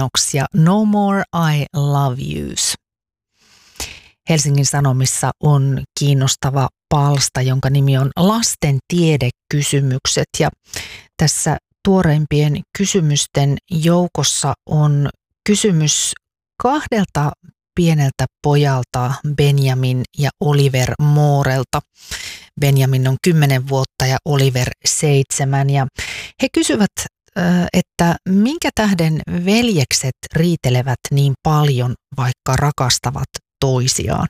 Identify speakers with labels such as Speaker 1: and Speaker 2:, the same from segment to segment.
Speaker 1: Lennox ja No More I Love Yous. Helsingin Sanomissa on kiinnostava palsta, jonka nimi on Lasten tiedekysymykset, ja tässä tuoreimpien kysymysten joukossa on kysymys kahdelta pieneltä pojalta, Benjamin ja Oliver Moorelta. Benjamin on 10 vuotta ja Oliver 7, ja he kysyvät, että minkä tähden veljekset riitelevät niin paljon, vaikka rakastavat toisiaan.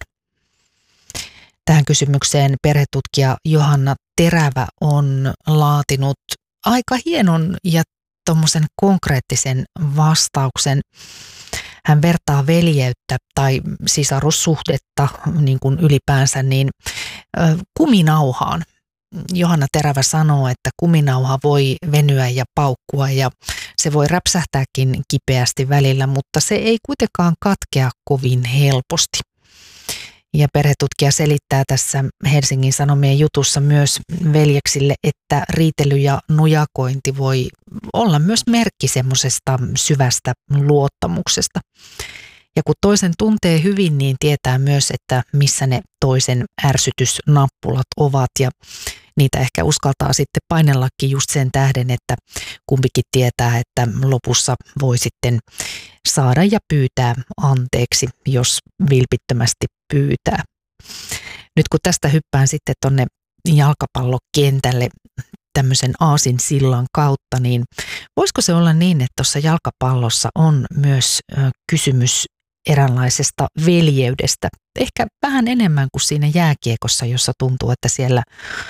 Speaker 1: Tähän kysymykseen perhetutkija Johanna Terävä on laatinut aika hienon ja tommosen konkreettisen vastauksen. Hän vertaa veljeyttä tai sisarussuhdetta niin kuin ylipäänsä niin kuminauhaan. Johanna Terävä sanoo, että kuminauha voi venyä ja paukkua ja se voi räpsähtääkin kipeästi välillä, mutta se ei kuitenkaan katkea kovin helposti. Ja perhetutkija selittää tässä Helsingin Sanomien jutussa myös veljeksille, että riitely ja nujakointi voi olla myös merkki semmoisesta syvästä luottamuksesta. Ja kun toisen tuntee hyvin, niin tietää myös, että missä ne toisen ärsytysnappulat ovat, ja niitä ehkä uskaltaa sitten painellakin just sen tähden, että kumpikin tietää, että lopussa voi sitten saada ja pyytää anteeksi, jos vilpittömästi pyytää. Nyt kun tästä hyppään sitten tonne jalkapallokentälle tämmöisen aasinsillan kautta, niin voisiko se olla niin, että tuossa jalkapallossa on myös kysymys eräänlaisesta veljeydestä, ehkä vähän enemmän kuin siinä jääkiekossa, jossa tuntuu, että siellä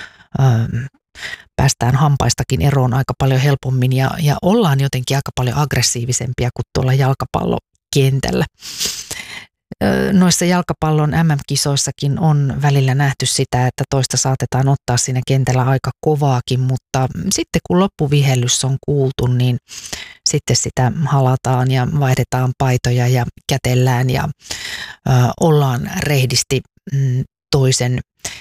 Speaker 1: päästään hampaistakin eroon aika paljon helpommin ja ollaan jotenkin aika paljon aggressiivisempia kuin tuolla jalkapallokentällä. Noissa jalkapallon MM-kisoissakin on välillä nähty sitä, että toista saatetaan ottaa siinä kentällä aika kovaakin, mutta sitten kun loppuvihellys on kuultu, niin sitten sitä halataan ja vaihdetaan paitoja ja kätellään ja ollaan rehdisti toisen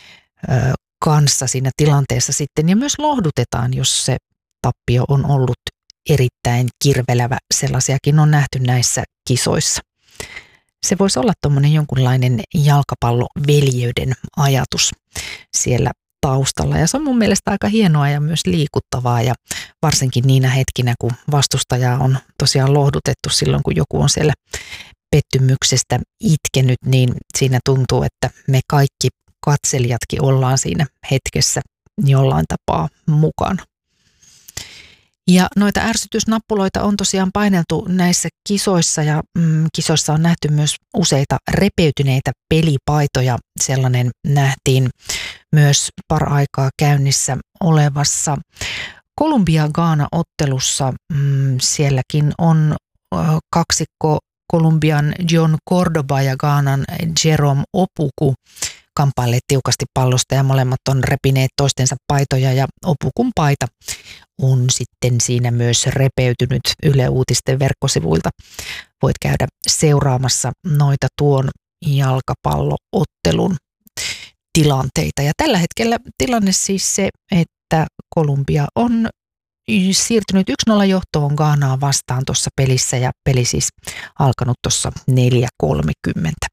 Speaker 1: kanssa siinä tilanteessa sitten, ja myös lohdutetaan, jos se tappio on ollut erittäin kirvelevä. Sellaisiakin on nähty näissä kisoissa. Se voisi olla tuommoinen jonkunlainen jalkapalloveljeyden ajatus siellä taustalla, ja se on mun mielestä aika hienoa ja myös liikuttavaa, ja varsinkin niinä hetkinä, kun vastustajaa on tosiaan lohdutettu silloin, kun joku on siellä pettymyksestä itkenyt, niin siinä tuntuu, että me kaikki katselijatkin ollaan siinä hetkessä jollain tapaa mukana. Ja noita ärsytysnappuloita on tosiaan paineltu näissä kisoissa, ja kisoissa on nähty myös useita repeytyneitä pelipaitoja. Sellainen nähtiin myös paraikaa käynnissä olevassa Kolumbia-Gaana-ottelussa. Sielläkin on kaksikko Kolumbian John Cordoba ja Ghanan Jerome Opoku kamppailleet tiukasti pallosta, ja molemmat on repineet toistensa paitoja, ja Opukun paita on sitten siinä myös repeytynyt Yle Uutisten verkkosivuilta. Voit käydä seuraamassa noita tuon jalkapalloottelun tilanteita. Ja tällä hetkellä tilanne siis se, että Kolumbia on siirtynyt 1-0 johtoon Ghanaa vastaan tuossa pelissä, ja peli siis alkanut tuossa 4:30.